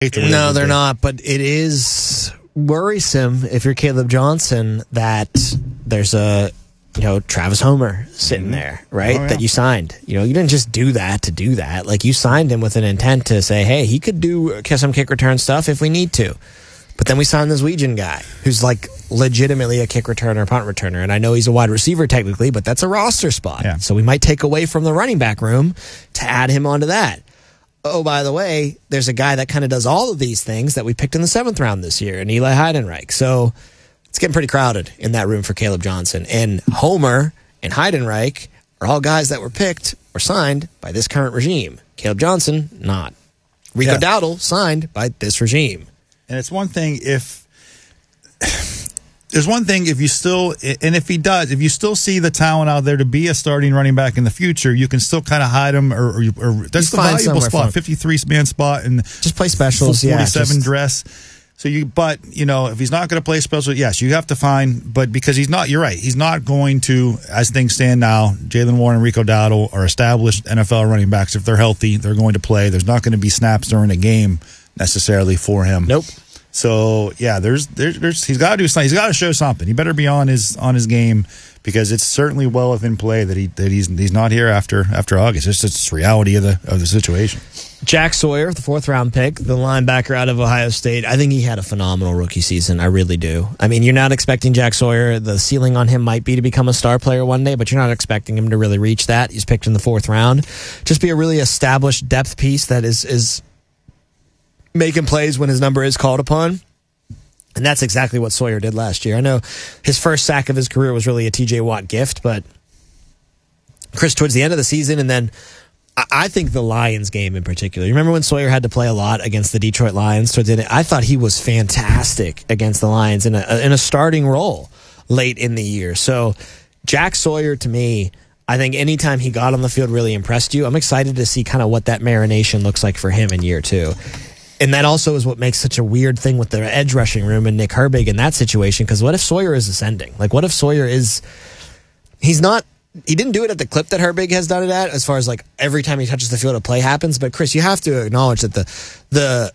No, they're not, but it is worrisome if you're Caleb Johnson that there's a Travis Homer sitting there, right? Oh, yeah. That you signed. You didn't just do that to do that. Like, you signed him with an intent to say, hey, he could do some kick return stuff if we need to. But then we signed this Weegan guy who's like legitimately a kick returner, punt returner. And I know he's a wide receiver technically, but that's a roster spot. Yeah. So we might take away from the running back room to add him onto that. Oh, by the way, there's a guy that kind of does all of these things that we picked in the 7th round this year, and Eli Heidenreich. So it's getting pretty crowded in that room for Caleb Johnson. And Homer and Heidenreich are all guys that were picked or signed by this current regime. Caleb Johnson, not. Rico Dowdle, signed by this regime. And it's one thing if you still, and if he does, if you still see the talent out there to be a starting running back in the future, you can still kind of hide him, or that's the valuable spot, 53-man spot, and just play specials, 47 dress. So if he's not going to play special, yes, you have to find. But because he's not, you're right, he's not going to. As things stand now, Jaylen Warren and Rico Dowdle are established NFL running backs. If they're healthy, they're going to play. There's not going to be snaps during a game necessarily for him. Nope. So there's he's got to do something. He's got to show something. He better be on his game, because it's certainly well within play that he's not here after August. It's just reality of the situation. Jack Sawyer, the 4th round pick, the linebacker out of Ohio State. I think he had a phenomenal rookie season. I really do. I mean, you're not expecting Jack Sawyer. The ceiling on him might be to become a star player one day, but you're not expecting him to really reach that. He's picked in the 4th round. Just be a really established depth piece that is making plays when his number is called upon. And that's exactly what Sawyer did last year. I know his first sack of his career was really a TJ Watt gift, but Chris, towards the end of the season, and then I think the Lions game in particular. You remember when Sawyer had to play a lot against the Detroit Lions towards the end? I thought he was fantastic against the Lions in a starting role late in the year. So Jack Sawyer, to me, I think anytime he got on the field really impressed you. I'm excited to see kind of what that marination looks like for him in year 2. And that also is what makes such a weird thing with the edge rushing room and Nick Herbig in that situation. Because what if Sawyer is ascending? Like, what if Sawyer is... he didn't do it at the clip that Herbig has done it at, as far as like every time he touches the field a play happens. But Chris, you have to acknowledge that the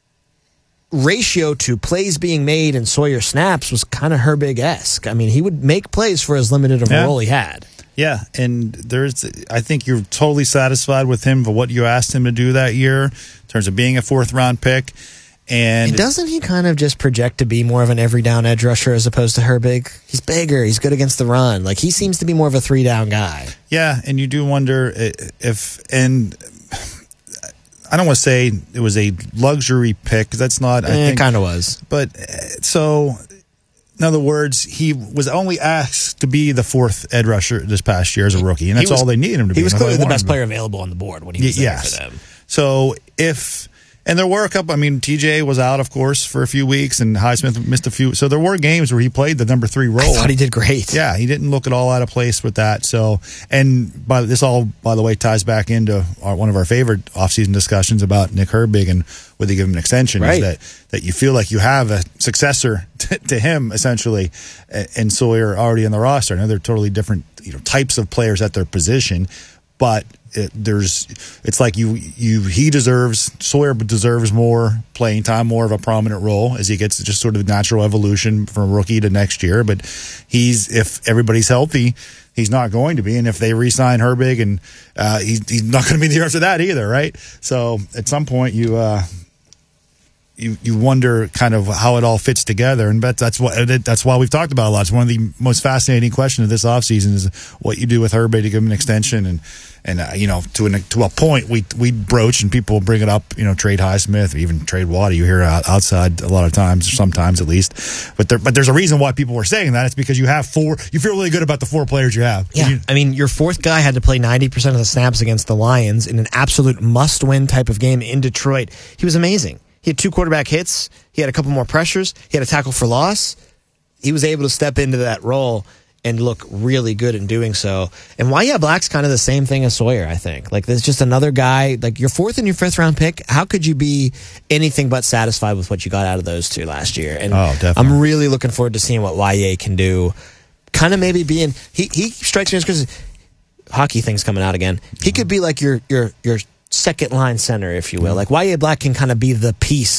ratio to plays being made and Sawyer snaps was kind of Herbig-esque. I mean, he would make plays for as limited of a role he had. Yeah, and I think you're totally satisfied with him for what you asked him to do that year in terms of being a 4th round pick. And doesn't he kind of just project to be more of an every down edge rusher as opposed to Herbig? He's bigger. He's good against the run. Like, he seems to be more of a 3-down guy. Yeah, and you do wonder if, and I don't want to say it was a luxury pick, because that's not. I think it kind of was. But so, in other words, he was only asked to be the 4th edge rusher this past year as a rookie, and that's all they needed him to be. He was clearly the best player available on the board when he was there for them. So and there were a couple, TJ was out, of course, for a few weeks, and Highsmith missed a few. So there were games where he played the number 3 role. I thought he did great. Yeah, he didn't look at all out of place with that. So, and this all, by the way, ties back into one of our favorite offseason discussions about Nick Herbig and whether you give him an extension, right. is that you feel like you have a successor to him, essentially, and Sawyer already in the roster. Now, they're totally different types of players at their position, but it's like Sawyer deserves more playing time, more of a prominent role as he gets just sort of natural evolution from rookie to next year. But if everybody's healthy, he's not going to be. And if they re-sign Herbig, and he's not going to be the year after that either, right? So at some point you wonder kind of how it all fits together, and that's why we've talked about it a lot. It's one of the most fascinating questions of this offseason is what you do with Herbig to give him an extension, and to a point we broach, and people bring it up, trade Highsmith or even trade Waddy. You hear it outside a lot of times, or sometimes at least, but there's a reason why people were saying that. It's because you have 4. You feel really good about the 4 players you have. Yeah, your 4th guy had to play 90% of the snaps against the Lions in an absolute must-win type of game in Detroit. He was amazing. He had 2 quarterback hits. He had a couple more pressures. He had a tackle for loss. He was able to step into that role and look really good in doing so. And Wyatt Black's kind of the same thing as Sawyer, I think. Like, there's just another guy, like your 4th and your 5th round pick. How could you be anything but satisfied with what you got out of those 2 last year? And I'm really looking forward to seeing what YA can do. Kind of maybe being, he strikes me as, because hockey thing's coming out again. He could be like your second line center, if you will. Like, YA Black can kind of be the piece